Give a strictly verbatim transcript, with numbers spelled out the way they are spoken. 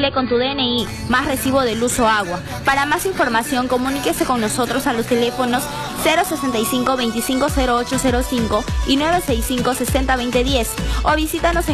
Cumple con tu D N I más recibo del uso agua. Para más información, comuníquese con nosotros a los teléfonos cero sesenta y cinco, veinticinco cero ocho cero cinco y nueve seis cinco, sesenta veinte diez o visítanos en